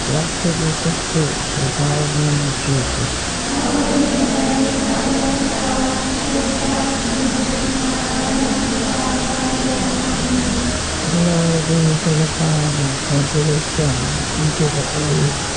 Blessed is the fruit of our womb, Jesus. Glory be to the Father, and to the Son, and to the Holy Spirit.